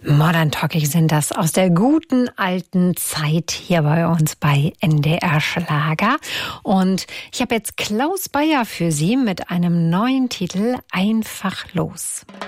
Modern Talking sind das aus der guten alten Zeit hier bei uns bei NDR Schlager. Und ich habe jetzt Klaus Bayer für Sie mit einem neuen Titel Einfach los.